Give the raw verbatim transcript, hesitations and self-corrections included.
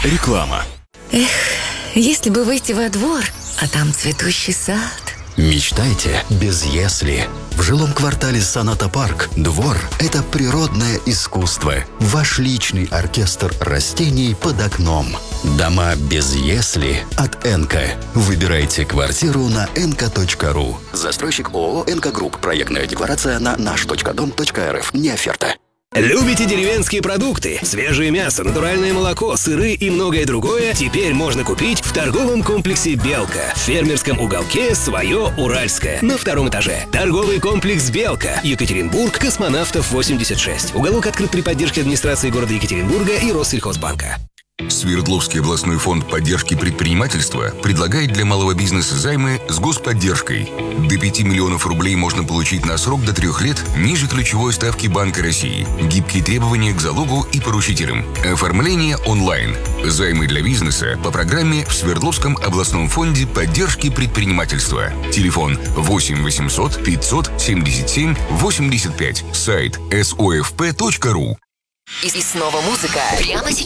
Реклама. Эх, если бы выйти во двор, а там цветущий сад. Мечтайте без «если». В жилом квартале «Соната Парк» двор – это природное искусство. Ваш личный оркестр растений под окном. Дома без «если» от «Энка». Выбирайте квартиру на энка точка ру. Застройщик ООО «Энка Групп». Проектная декларация на наш точка дом точка эр эф. Не оферта. Любите деревенские продукты? Свежее мясо, натуральное молоко, сыры и многое другое теперь можно купить в торговом комплексе «Белка». В фермерском уголке свое уральское. На втором этаже. Торговый комплекс «Белка». Екатеринбург, Космонавтов, восемьдесят шесть. Уголок открыт при поддержке администрации города Екатеринбурга и Россельхозбанка. Свердловский областной фонд поддержки предпринимательства предлагает для малого бизнеса займы с господдержкой. До пяти миллионов рублей можно получить на срок до трех лет ниже ключевой ставки Банка России. Гибкие требования к залогу и поручителям. Оформление онлайн. Займы для бизнеса по программе в Свердловском областном фонде поддержки предпринимательства. Телефон восемь восемьсот пятьсот семьдесят семь восемьдесят пять. Сайт эс о эф пэ точка ру. И снова музыка. Прямо сейчас.